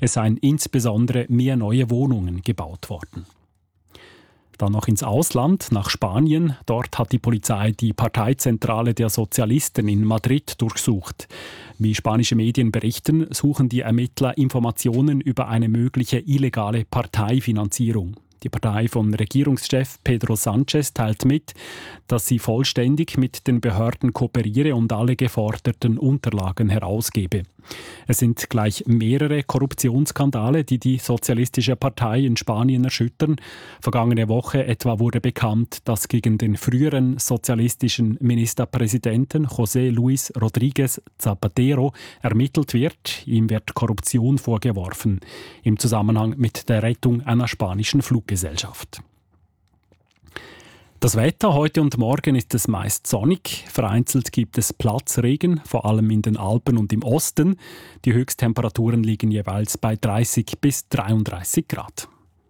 Es seien insbesondere mehr neue Wohnungen gebaut worden. Dann noch ins Ausland, nach Spanien. Dort hat die Polizei die Parteizentrale der Sozialisten in Madrid durchsucht. Wie spanische Medien berichten, suchen die Ermittler Informationen über eine mögliche illegale Parteifinanzierung. Die Partei von Regierungschef Pedro Sánchez teilt mit, dass sie vollständig mit den Behörden kooperiere und alle geforderten Unterlagen herausgebe. Es sind gleich mehrere Korruptionsskandale, die die Sozialistische Partei in Spanien erschüttern. Vergangene Woche etwa wurde bekannt, dass gegen den früheren sozialistischen Ministerpräsidenten José Luis Rodríguez Zapatero ermittelt wird. Ihm wird Korruption vorgeworfen im Zusammenhang mit der Rettung einer spanischen Fluggesellschaft. Das Wetter heute und morgen ist es meist sonnig. Vereinzelt gibt es Platzregen, vor allem in den Alpen und im Osten. Die Höchsttemperaturen liegen jeweils bei 30 bis 33 Grad.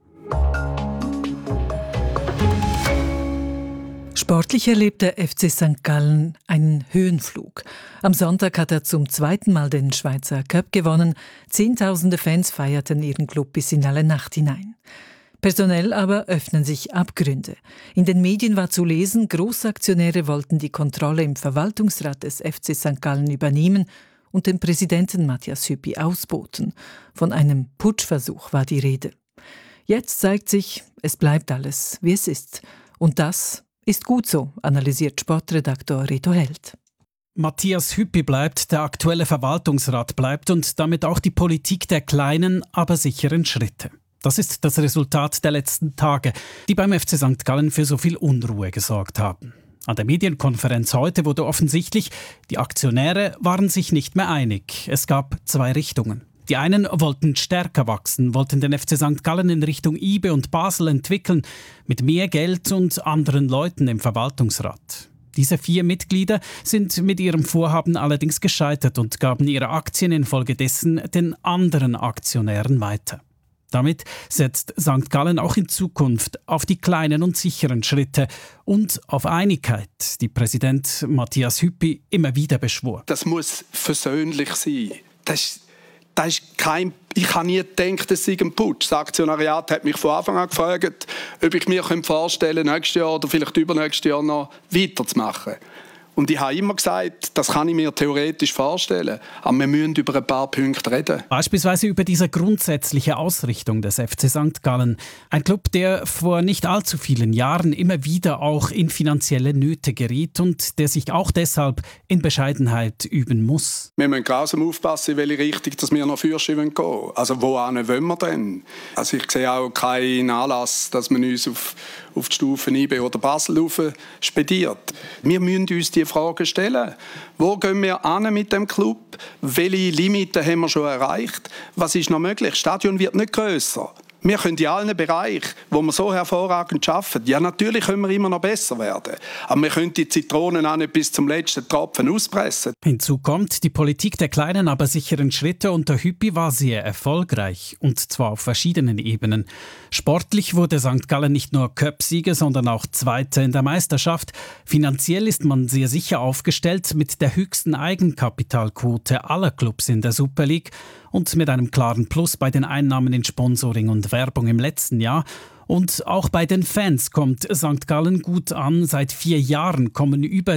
Sportlich erlebt der FC St. Gallen einen Höhenflug. Am Sonntag hat er zum zweiten Mal den Schweizer Cup gewonnen. Zehntausende Fans feierten ihren Club bis in alle Nacht hinein. Personell aber öffnen sich Abgründe. In den Medien war zu lesen, Grossaktionäre wollten die Kontrolle im Verwaltungsrat des FC St. Gallen übernehmen und den Präsidenten Matthias Hüppi ausboten. Von einem Putschversuch war die Rede. Jetzt zeigt sich, es bleibt alles, wie es ist. Und das ist gut so, analysiert Sportredaktor Reto Held. Matthias Hüppi bleibt, der aktuelle Verwaltungsrat bleibt und damit auch die Politik der kleinen, aber sicheren Schritte. Das ist das Resultat der letzten Tage, die beim FC St. Gallen für so viel Unruhe gesorgt haben. An der Medienkonferenz heute wurde offensichtlich, die Aktionäre waren sich nicht mehr einig. Es gab zwei Richtungen. Die einen wollten stärker wachsen, wollten den FC St. Gallen in Richtung IBE und Basel entwickeln, mit mehr Geld und anderen Leuten im Verwaltungsrat. Diese 4 Mitglieder sind mit ihrem Vorhaben allerdings gescheitert und gaben ihre Aktien infolgedessen den anderen Aktionären weiter. Damit setzt St. Gallen auch in Zukunft auf die kleinen und sicheren Schritte und auf Einigkeit, die Präsident Matthias Hüppi immer wieder beschwor. Das muss versöhnlich sein. Das ist kein. Ich habe nie gedacht, es sei ein Putsch. Das Aktionariat hat mich von Anfang an gefragt, ob ich mir vorstellen könnte, nächstes Jahr oder vielleicht übernächstes Jahr noch weiterzumachen. Und ich habe immer gesagt, das kann ich mir theoretisch vorstellen. Aber wir müssen über ein paar Punkte reden. Beispielsweise über diese grundsätzliche Ausrichtung des FC St. Gallen. Ein Club, der vor nicht allzu vielen Jahren immer wieder auch in finanzielle Nöte geriet und der sich auch deshalb in Bescheidenheit üben muss. Wir müssen grausam aufpassen, in welche Richtung dass wir noch Fürsche gehen wollen. Also wohin wollen wir denn? Also ich sehe auch keinen Anlass, dass man uns auf die Stufen IBE oder Basel spediert. Wir müssen uns die Frage stellen. Wo gehen wir an mit dem Club? Welche Limiten haben wir schon erreicht? Was ist noch möglich? Das Stadion wird nicht grösser. Wir können in allen Bereichen, wo wir so hervorragend arbeiten, ja natürlich können wir immer noch besser werden. Aber wir können die Zitronen auch nicht bis zum letzten Tropfen auspressen. Hinzu kommt, die Politik der kleinen, aber sicheren Schritte unter Hüppi war sehr erfolgreich. Und zwar auf verschiedenen Ebenen. Sportlich wurde St. Gallen nicht nur Cup-Sieger, sondern auch Zweiter in der Meisterschaft. Finanziell ist man sehr sicher aufgestellt mit der höchsten Eigenkapitalquote aller Clubs in der Super League und mit einem klaren Plus bei den Einnahmen in Sponsoring und Werbung im letzten Jahr. Und auch bei den Fans kommt St. Gallen gut an. Seit 4 Jahren kommen über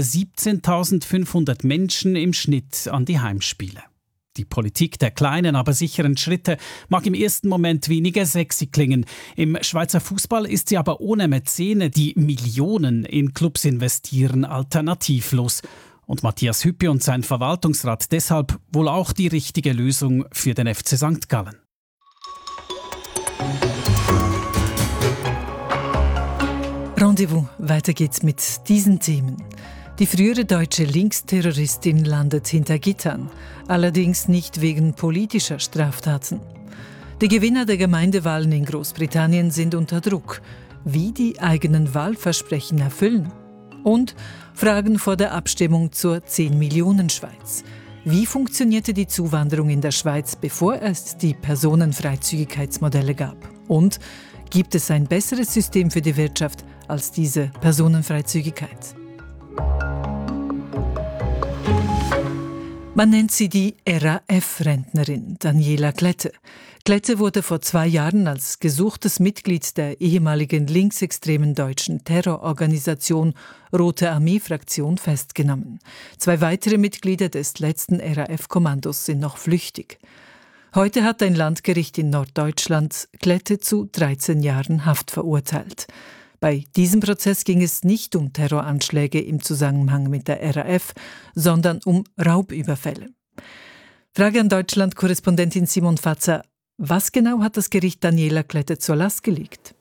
17.500 Menschen im Schnitt an die Heimspiele. Die Politik der kleinen, aber sicheren Schritte mag im ersten Moment weniger sexy klingen. Im Schweizer Fußball ist sie aber ohne Mäzene, die Millionen in Clubs investieren, alternativlos. Und Matthias Hüppi und sein Verwaltungsrat deshalb wohl auch die richtige Lösung für den FC St. Gallen. Rendezvous, weiter geht's mit diesen Themen. Die frühere deutsche Linksterroristin landet hinter Gittern, allerdings nicht wegen politischer Straftaten. Die Gewinner der Gemeindewahlen in Großbritannien sind unter Druck, wie die eigenen Wahlversprechen erfüllen. Und Fragen vor der Abstimmung zur 10-Millionen-Schweiz. Wie funktionierte die Zuwanderung in der Schweiz, bevor es die Personenfreizügigkeitsmodelle gab? Und gibt es ein besseres System für die Wirtschaft als diese Personenfreizügigkeit? Man nennt sie die RAF-Rentnerin, Daniela Klette. Klette wurde vor 2 Jahren als gesuchtes Mitglied der ehemaligen linksextremen deutschen Terrororganisation Rote Armee-Fraktion festgenommen. 2 weitere Mitglieder des letzten RAF-Kommandos sind noch flüchtig. Heute hat ein Landgericht in Norddeutschland Klette zu 13 Jahren Haft verurteilt. Bei diesem Prozess ging es nicht um Terroranschläge im Zusammenhang mit der RAF, sondern um Raubüberfälle. Frage an Deutschland-Korrespondentin Simon Fatzer. Was genau hat das Gericht Daniela Klette zur Last gelegt?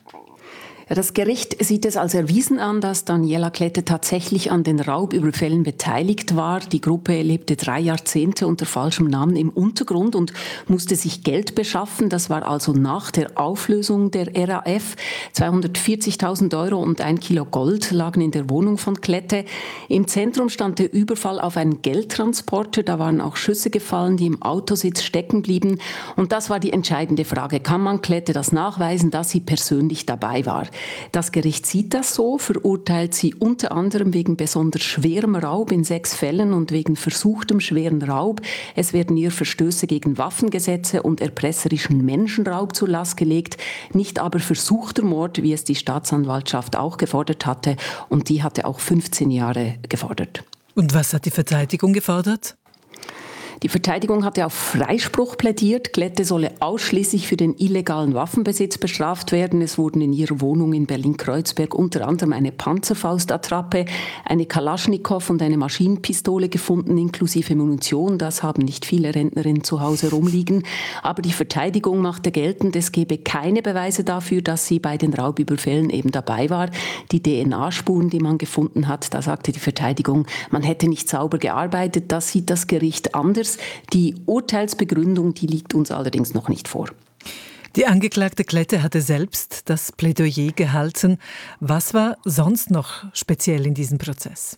Ja, das Gericht sieht es als erwiesen an, dass Daniela Klette tatsächlich an den Raubüberfällen beteiligt war. Die Gruppe lebte 3 Jahrzehnte unter falschem Namen im Untergrund und musste sich Geld beschaffen. Das war also nach der Auflösung der RAF. 240.000 € und 1 Kilo Gold lagen in der Wohnung von Klette. Im Zentrum stand der Überfall auf einen Geldtransporter. Da waren auch Schüsse gefallen, die im Autositz stecken blieben. Und das war die entscheidende Frage. Kann man Klette das nachweisen, dass sie persönlich dabei war? Das Gericht sieht das so, verurteilt sie unter anderem wegen besonders schwerem Raub in 6 Fällen und wegen versuchtem schweren Raub. Es werden ihr Verstöße gegen Waffengesetze und erpresserischen Menschenraub zur Last gelegt, nicht aber versuchter Mord, wie es die Staatsanwaltschaft auch gefordert hatte. Und die hatte auch 15 Jahre gefordert. Und was hat die Verteidigung gefordert? Die Verteidigung hatte auf Freispruch plädiert. Klette solle ausschließlich für den illegalen Waffenbesitz bestraft werden. Es wurden in ihrer Wohnung in Berlin-Kreuzberg unter anderem eine Panzerfaustattrappe, eine Kalaschnikow und eine Maschinenpistole gefunden, inklusive Munition. Das haben nicht viele Rentnerinnen zu Hause rumliegen. Aber die Verteidigung machte geltend, es gebe keine Beweise dafür, dass sie bei den Raubüberfällen eben dabei war. Die DNA-Spuren, die man gefunden hat, da sagte die Verteidigung, man hätte nicht sauber gearbeitet. Das sieht das Gericht anders. Die Urteilsbegründung, die liegt uns allerdings noch nicht vor. Die Angeklagte Klette hatte selbst das Plädoyer gehalten. Was war sonst noch speziell in diesem Prozess?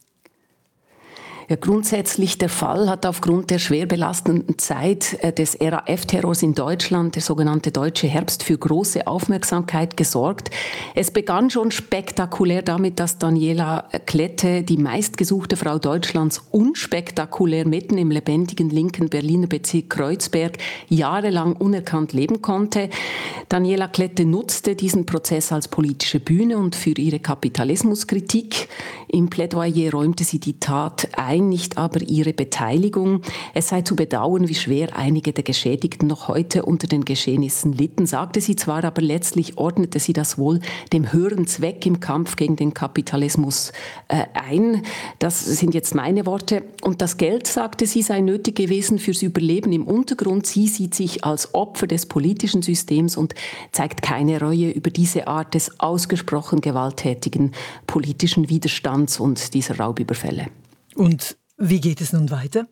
Ja, grundsätzlich der Fall hat aufgrund der schwer belastenden Zeit des RAF-Terrors in Deutschland, der sogenannte Deutsche Herbst, für große Aufmerksamkeit gesorgt. Es begann schon spektakulär damit, dass Daniela Klette, die meistgesuchte Frau Deutschlands, unspektakulär mitten im lebendigen linken Berliner Bezirk Kreuzberg jahrelang unerkannt leben konnte. Daniela Klette nutzte diesen Prozess als politische Bühne und für ihre Kapitalismuskritik. Im Plädoyer räumte sie die Tat ein, nicht aber ihre Beteiligung. Es sei zu bedauern, wie schwer einige der Geschädigten noch heute unter den Geschehnissen litten, sagte sie zwar, aber letztlich ordnete sie das wohl dem höheren Zweck im Kampf gegen den Kapitalismus ein. Das sind jetzt meine Worte. Und das Geld, sagte sie, sei nötig gewesen fürs Überleben im Untergrund. Sie sieht sich als Opfer des politischen Systems und zeigt keine Reue über diese Art des ausgesprochen gewalttätigen politischen Widerstands und dieser Raubüberfälle. Und wie geht es nun weiter?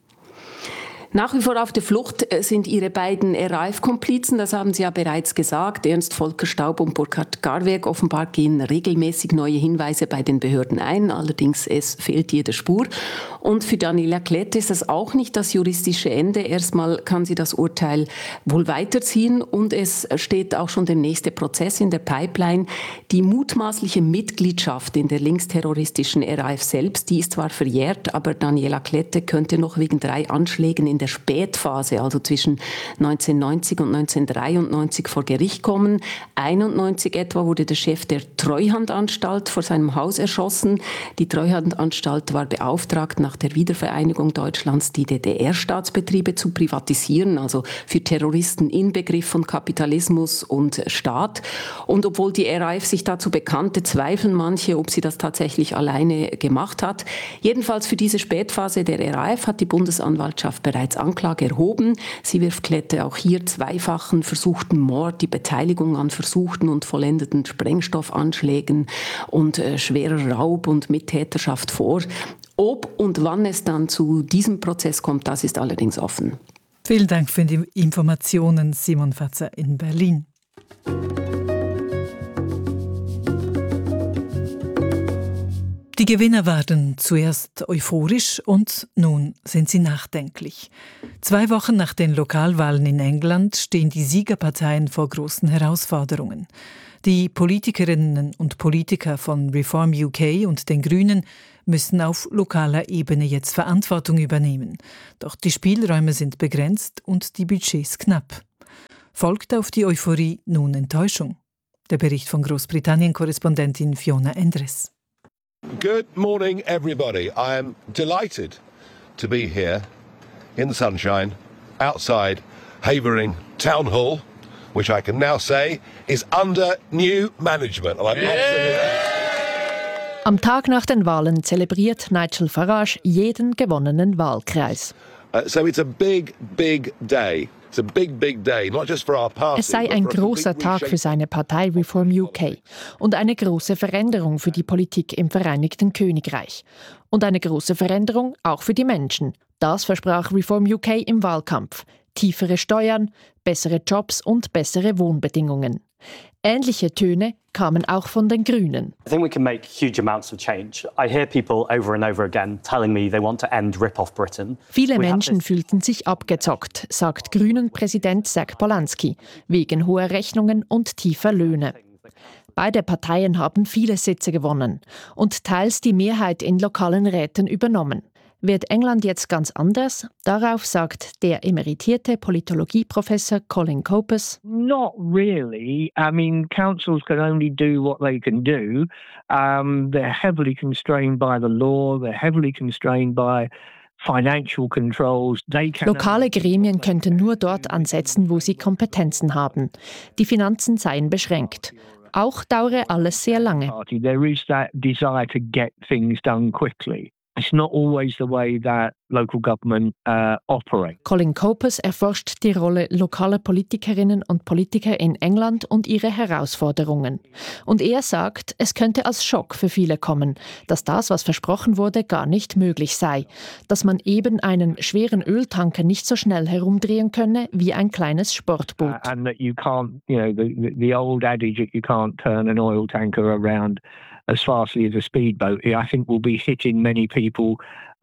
Nach wie vor auf der Flucht sind ihre beiden RAF-Komplizen, das haben Sie ja bereits gesagt, Ernst Volker Staub und Burkhard Garweg. Offenbar gehen regelmäßig neue Hinweise bei den Behörden ein, allerdings es fehlt jede Spur. Und für Daniela Klette ist das auch nicht das juristische Ende. Erstmal kann sie das Urteil wohl weiterziehen und es steht auch schon der nächste Prozess in der Pipeline. Die mutmaßliche Mitgliedschaft in der linksterroristischen RAF selbst, die ist zwar verjährt, aber Daniela Klette könnte noch wegen 3 Anschlägen in der Spätphase, also zwischen 1990 und 1993 vor Gericht kommen. 1991 etwa wurde der Chef der Treuhandanstalt vor seinem Haus erschossen. Die Treuhandanstalt war beauftragt, nach der Wiedervereinigung Deutschlands die DDR-Staatsbetriebe zu privatisieren, also für Terroristen Inbegriff von Kapitalismus und Staat. Und obwohl die RAF sich dazu bekannte, zweifeln manche, ob sie das tatsächlich alleine gemacht hat. Jedenfalls für diese Spätphase der RAF hat die Bundesanwaltschaft bereits Anklage erhoben. Sie wirft Klette auch hier zweifachen versuchten Mord, die Beteiligung an versuchten und vollendeten Sprengstoffanschlägen und schwerer Raub und Mittäterschaft vor. Ob und wann es dann zu diesem Prozess kommt, das ist allerdings offen. Vielen Dank für die Informationen, Simon Fatzer in Berlin. Die Gewinner waren zuerst euphorisch und nun sind sie nachdenklich. 2 Wochen nach den Lokalwahlen in England stehen die Siegerparteien vor großen Herausforderungen. Die Politikerinnen und Politiker von Reform UK und den Grünen müssen auf lokaler Ebene jetzt Verantwortung übernehmen. Doch die Spielräume sind begrenzt und die Budgets knapp. Folgt auf die Euphorie nun Enttäuschung? Der Bericht von Großbritannien-Korrespondentin Fiona Endres. Good morning, everybody. I am delighted to be here in the sunshine outside Havering Town Hall, which I can now say is under new management. Am Tag nach den Wahlen zelebriert Nigel Farage jeden gewonnenen Wahlkreis. So it's a big, big day. It's a big, big day, not just for our party. Es sei ein großer Tag für seine Partei Reform UK und eine große Veränderung für die Politik im Vereinigten Königreich. Und eine große Veränderung auch für die Menschen. Das versprach Reform UK im Wahlkampf. Tiefere Steuern, bessere Jobs und bessere Wohnbedingungen. Ähnliche Töne kamen auch von den Grünen. I think we can make huge amounts of change. I hear people over and over again telling me they want to end Rip-Off Britain. Viele Menschen fühlten sich abgezockt, sagt Grünen-Präsident Zach Polanski, wegen hoher Rechnungen und tiefer Löhne. Beide Parteien haben viele Sitze gewonnen und teils die Mehrheit in lokalen Räten übernommen. Wird England jetzt ganz anders? Darauf sagt der emeritierte Politologieprofessor Colin Coppers: Not really. I mean, councils can only do what they can do. They're heavily constrained by the law. They're heavily constrained by financial controls. Lokale Gremien könnten nur dort ansetzen, wo sie Kompetenzen haben. Die Finanzen seien beschränkt. Auch dauere alles sehr lange. There is that desire to get things done quickly. It's not always the way that local government operate. Colin Coppers erforscht die Rolle lokaler Politikerinnen und Politiker in England und ihre Herausforderungen. Und er sagt, es könnte als Schock für viele kommen, dass das, was versprochen wurde, gar nicht möglich sei. Dass man eben einen schweren Öltanker nicht so schnell herumdrehen könne wie ein kleines Sportboot. And that you can't, the old adage that you can't turn an oil tanker around as fastly as a speedboat, I think will be hitting many people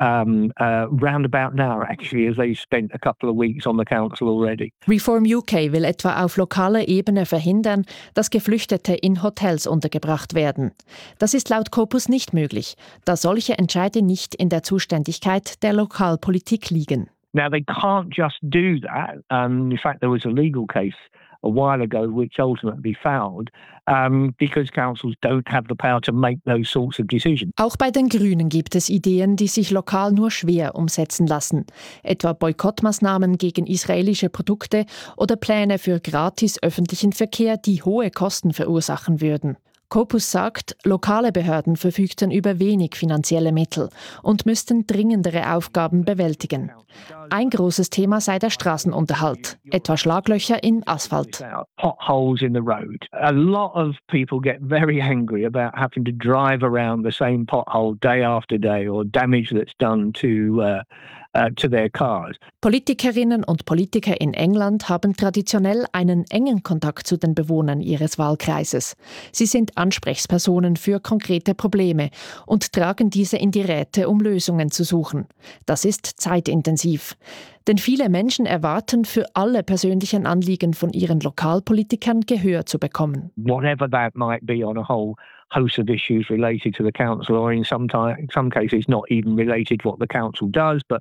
round about now, actually, as they've spent a couple of weeks on the council already. Reform UK will etwa auf lokaler Ebene verhindern, dass Geflüchtete in Hotels untergebracht werden. Das ist laut Coppers nicht möglich, da solche Entscheide nicht in der Zuständigkeit der Lokalpolitik liegen. Now, they can't just do that. In fact, there was a legal case a while ago which ultimately failed because councils don't have the power to make those sorts of decisions. Auch bei den Grünen gibt es Ideen, die sich lokal nur schwer umsetzen lassen. Etwa Boykottmaßnahmen gegen israelische Produkte oder Pläne für gratis öffentlichen Verkehr, die hohe Kosten verursachen würden. Coppers sagt, lokale Behörden verfügten über wenig finanzielle Mittel und müssten dringendere Aufgaben bewältigen. Ein großes Thema sei der Straßenunterhalt, etwa Schlaglöcher in Asphalt. Potholes in the road. A lot of people get very angry about having to drive around the same pothole day after day or damage that's done to their cars. Politikerinnen und Politiker in England haben traditionell einen engen Kontakt zu den Bewohnern ihres Wahlkreises. Sie sind Ansprechpersonen für konkrete Probleme und tragen diese in die Räte, um Lösungen zu suchen. Das ist zeitintensiv. Denn viele Menschen erwarten, für alle persönlichen Anliegen von ihren Lokalpolitikern Gehör zu bekommen. Whatever that might be on a whole host of issues related to the council, or in some cases not even related to what the council does, but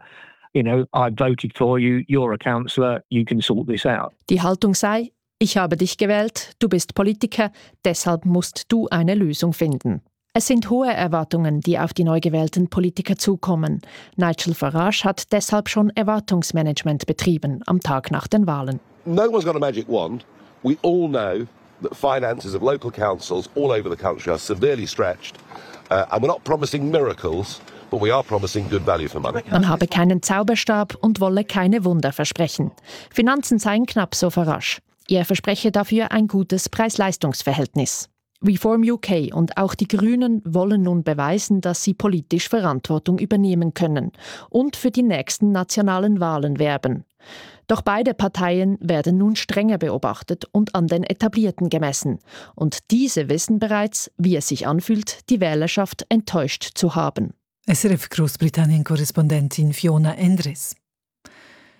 I voted for you, you're a councillor, you can sort this out. Die Haltung sei: Ich habe dich gewählt, du bist Politiker, deshalb musst du eine Lösung finden. Es sind hohe Erwartungen, die auf die neu gewählten Politiker zukommen. Nigel Farage hat deshalb schon Erwartungsmanagement betrieben am Tag nach den Wahlen. No one's got a magic wand. We all know that finances of local councils all over the country are severely stretched. And we're not promising miracles, but we are promising good value for money. Man habe keinen Zauberstab und wolle keine Wunder versprechen. Finanzen seien knapp, so Farage. Er verspreche dafür ein gutes Preis-Leistungs-Verhältnis. Reform UK und auch die Grünen wollen nun beweisen, dass sie politisch Verantwortung übernehmen können und für die nächsten nationalen Wahlen werben. Doch beide Parteien werden nun strenger beobachtet und an den Etablierten gemessen. Und diese wissen bereits, wie es sich anfühlt, die Wählerschaft enttäuscht zu haben. SRF Großbritannien-Korrespondentin Fiona Endres.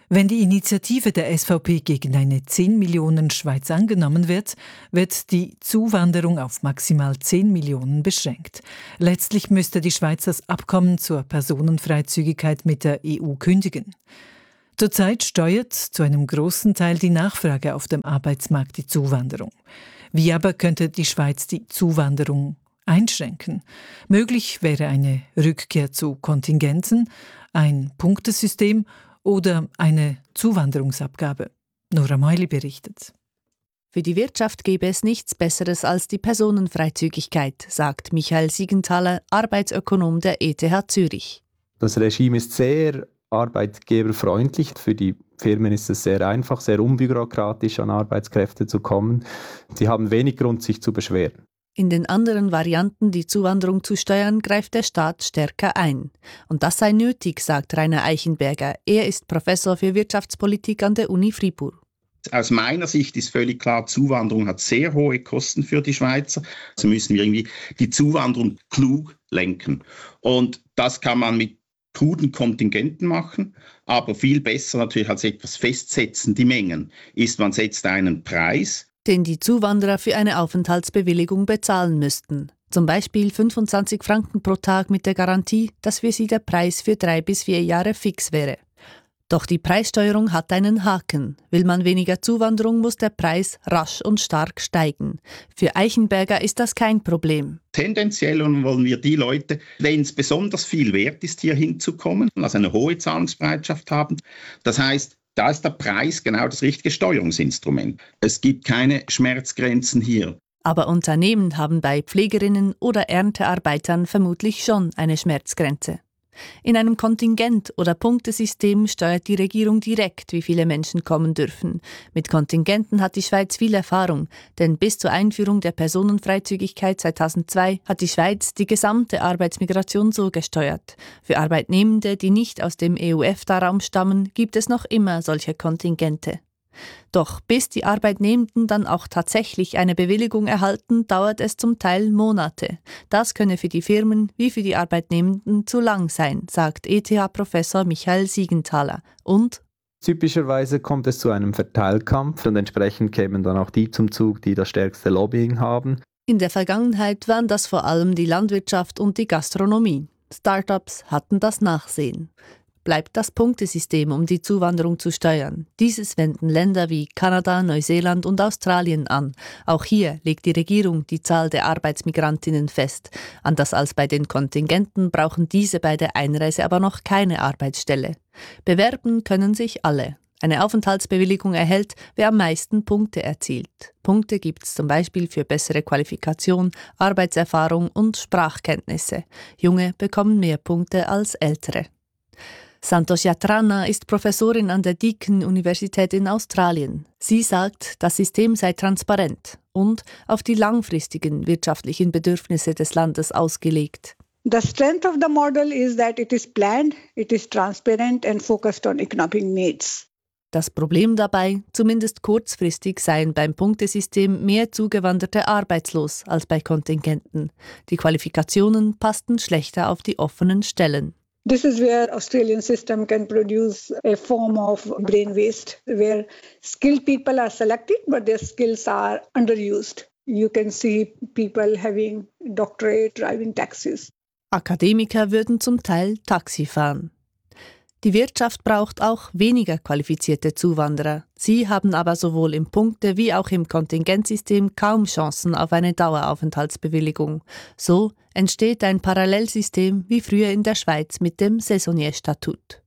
Wenn die Initiative der SVP gegen eine 10 Millionen Schweiz angenommen wird, wird die Zuwanderung auf maximal 10 Millionen beschränkt. Letztlich müsste die Schweiz das Abkommen zur Personenfreizügigkeit mit der EU kündigen. Zurzeit steuert zu einem großen Teil die Nachfrage auf dem Arbeitsmarkt die Zuwanderung. Wie aber könnte die Schweiz die Zuwanderung einschränken? Möglich wäre eine Rückkehr zu Kontingenten, ein Punktesystem oder eine Zuwanderungsabgabe. Nora Meuli berichtet. Für die Wirtschaft gäbe es nichts Besseres als die Personenfreizügigkeit, sagt Michael Siegenthaler, Arbeitsökonom der ETH Zürich. Das Regime ist sehr arbeitgeberfreundlich. Für die Firmen ist es sehr einfach, sehr unbürokratisch an Arbeitskräfte zu kommen. Sie haben wenig Grund, sich zu beschweren. In den anderen Varianten, die Zuwanderung zu steuern, greift der Staat stärker ein. Und das sei nötig, sagt Rainer Eichenberger. Er ist Professor für Wirtschaftspolitik an der Uni Fribourg. Aus meiner Sicht ist völlig klar, Zuwanderung hat sehr hohe Kosten für die Schweizer. Also müssen wir irgendwie die Zuwanderung klug lenken. Und das kann man mit kruden Kontingenten machen, aber viel besser natürlich als etwas festsetzen, die Mengen, ist, man setzt einen Preis, den die Zuwanderer für eine Aufenthaltsbewilligung bezahlen müssten. Zum Beispiel 25 Franken pro Tag mit der Garantie, dass für sie der Preis für 3 bis 4 Jahre fix wäre. Doch die Preissteuerung hat einen Haken. Will man weniger Zuwanderung, muss der Preis rasch und stark steigen. Für Eichenberger ist das kein Problem. Tendenziell wollen wir die Leute, denen es besonders viel wert ist, hier hinzukommen, also eine hohe Zahlungsbereitschaft haben. Das heißt, da ist der Preis genau das richtige Steuerungsinstrument. Es gibt keine Schmerzgrenzen hier. Aber Unternehmen haben bei Pflegerinnen oder Erntearbeitern vermutlich schon eine Schmerzgrenze. In einem Kontingent- oder Punktesystem steuert die Regierung direkt, wie viele Menschen kommen dürfen. Mit Kontingenten hat die Schweiz viel Erfahrung, denn bis zur Einführung der Personenfreizügigkeit 2002 hat die Schweiz die gesamte Arbeitsmigration so gesteuert. Für Arbeitnehmende, die nicht aus dem EU-EFTA-Raum stammen, gibt es noch immer solche Kontingente. Doch bis die Arbeitnehmenden dann auch tatsächlich eine Bewilligung erhalten, dauert es zum Teil Monate. Das könne für die Firmen wie für die Arbeitnehmenden zu lang sein, sagt ETH-Professor Michael Siegenthaler. Und typischerweise kommt es zu einem Verteilkampf und entsprechend kämen dann auch die zum Zug, die das stärkste Lobbying haben. In der Vergangenheit waren das vor allem die Landwirtschaft und die Gastronomie. Start-ups hatten das Nachsehen. Bleibt das Punktesystem, um die Zuwanderung zu steuern. Dieses wenden Länder wie Kanada, Neuseeland und Australien an. Auch hier legt die Regierung die Zahl der Arbeitsmigrantinnen fest. Anders als bei den Kontingenten brauchen diese bei der Einreise aber noch keine Arbeitsstelle. Bewerben können sich alle. Eine Aufenthaltsbewilligung erhält, wer am meisten Punkte erzielt. Punkte gibt es zum Beispiel für bessere Qualifikation, Arbeitserfahrung und Sprachkenntnisse. Junge bekommen mehr Punkte als Ältere. Santosh Yatrana ist Professorin an der Deakin-Universität in Australien. Sie sagt, das System sei transparent und auf die langfristigen wirtschaftlichen Bedürfnisse des Landes ausgelegt. The strength of the model is that it is planned, it is transparent and focused on economic needs. Das Problem dabei, zumindest kurzfristig, seien beim Punktesystem mehr Zugewanderte arbeitslos als bei Kontingenten. Die Qualifikationen passten schlechter auf die offenen Stellen. This is where Australian system can produce a form of brain waste, where skilled people are selected, but their skills are underused. You can see people having doctorate driving taxis. Akademiker würden zum Teil Taxi fahren. Die Wirtschaft braucht auch weniger qualifizierte Zuwanderer. Sie haben aber sowohl im Punkte- wie auch im Kontingentsystem kaum Chancen auf eine Daueraufenthaltsbewilligung. So entsteht ein Parallelsystem wie früher in der Schweiz mit dem Saisonnier-Statut.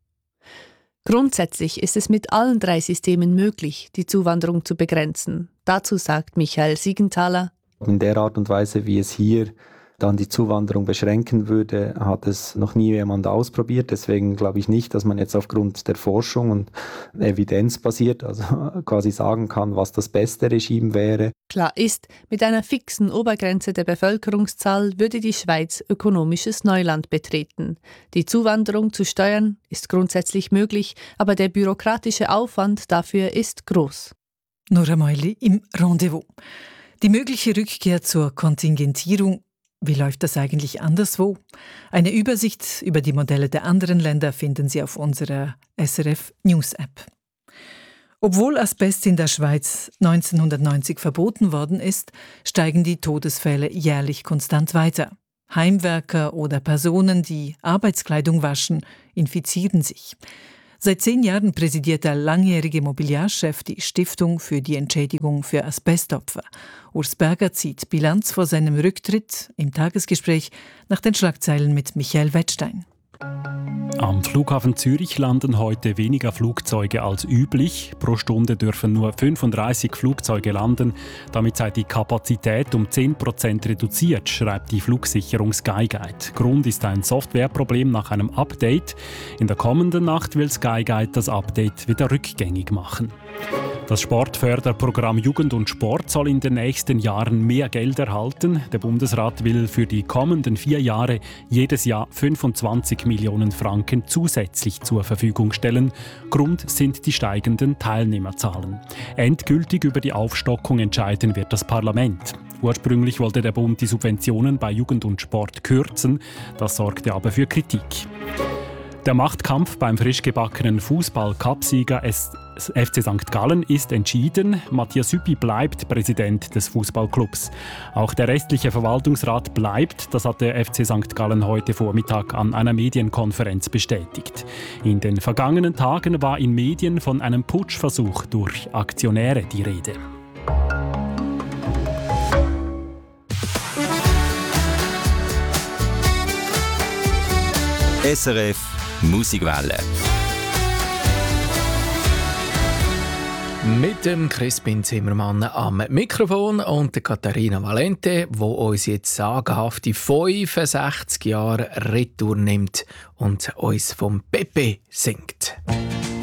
Grundsätzlich ist es mit allen 3 Systemen möglich, die Zuwanderung zu begrenzen. Dazu sagt Michael Siegenthaler: In der Art und Weise, wie es hier dann die Zuwanderung beschränken würde, hat es noch nie jemand ausprobiert. Deswegen glaube ich nicht, dass man jetzt aufgrund der Forschung und evidenzbasiert, also quasi sagen kann, was das beste Regime wäre. Klar ist, mit einer fixen Obergrenze der Bevölkerungszahl würde die Schweiz ökonomisches Neuland betreten. Die Zuwanderung zu steuern ist grundsätzlich möglich, aber der bürokratische Aufwand dafür ist groß. Nora Meuli im Rendezvous. Die mögliche Rückkehr zur Kontingentierung Wie läuft das eigentlich anderswo? Eine Übersicht über die Modelle der anderen Länder finden Sie auf unserer SRF News App. Obwohl Asbest in der Schweiz 1990 verboten worden ist, steigen die Todesfälle jährlich konstant weiter. Heimwerker oder Personen, die Arbeitskleidung waschen, infizieren sich. Seit 10 Jahren präsidiert der langjährige Mobiliarchef die Stiftung für die Entschädigung für Asbestopfer. Urs Berger zieht Bilanz vor seinem Rücktritt im Tagesgespräch nach den Schlagzeilen mit Michael Wettstein. Am Flughafen Zürich landen heute weniger Flugzeuge als üblich. Pro Stunde dürfen nur 35 Flugzeuge landen. Damit sei die Kapazität um 10% reduziert, schreibt die Flugsicherung Skyguide. Grund ist ein Softwareproblem nach einem Update. In der kommenden Nacht will Skyguide das Update wieder rückgängig machen. Das Sportförderprogramm Jugend und Sport soll in den nächsten Jahren mehr Geld erhalten. Der Bundesrat will für die kommenden 4 Jahre jedes Jahr 25 Millionen Franken zusätzlich zur Verfügung stellen. Grund sind die steigenden Teilnehmerzahlen. Endgültig über die Aufstockung entscheiden wird das Parlament. Ursprünglich wollte der Bund die Subventionen bei Jugend und Sport kürzen. Das sorgte aber für Kritik. Der Machtkampf beim frisch gebackenen Fußball-Cup-Sieger FC St. Gallen ist entschieden. Matthias Hüppi bleibt Präsident des Fußballclubs. Auch der restliche Verwaltungsrat bleibt. Das hat der FC St. Gallen heute Vormittag an einer Medienkonferenz bestätigt. In den vergangenen Tagen war in Medien von einem Putschversuch durch Aktionäre die Rede. SRF Musikwelle. Mit dem Crispin Zimmermann am Mikrofon und der Katharina Valente, wo uns jetzt sagenhafte 65 Jahre retour nimmt und uns vom Pepe singt.